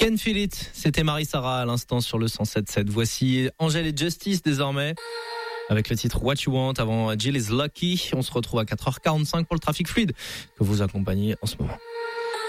Can Feel It, c'était Marie-Sara à l'instant sur le 107.7. Voici Angèle et Justice désormais avec le titre What You Want avant Jill is Lucky. On se retrouve à 4h45 pour le trafic fluide que vous accompagnez en ce moment.